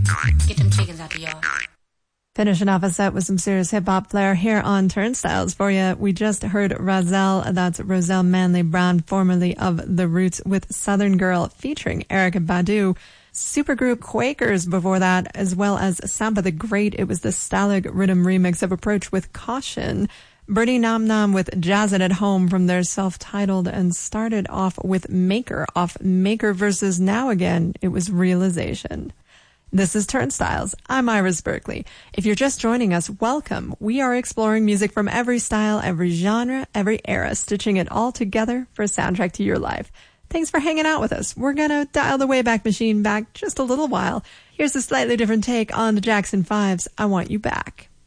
Get them chickens out the yard. Finishing off a set with some serious hip-hop flair here on Turnstiles for you. We just heard Rozelle, that's Roselle Manley Brown, formerly of The Roots, with Southern Girl featuring Erykah Badu. Supergroup Quakers before that, as well as Samba the Great. It was the Stalag Rhythm remix of Approach with Caution. Bernie Nom Nom with Jazzin' at Home from their self-titled, and started off with Maker off Maker versus Now Again. It was Realization. This is Turnstiles. I'm Iris Berkeley. If you're just joining us, welcome. We are exploring music from every style, every genre, every era, stitching it all together for a soundtrack to your life. Thanks for hanging out with us. We're going to dial the Wayback Machine back just a little while. Here's a slightly different take on the Jackson 5's I Want You Back.